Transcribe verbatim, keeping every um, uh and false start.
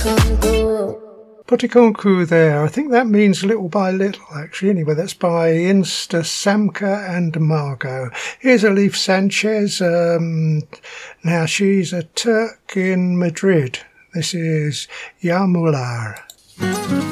Potikonku there, I think that means little by little actually. Anyway, that's by Insta Samka and Margot. Here's Elif Sanchez. Um, now she's a Turk in Madrid. This is Yamular.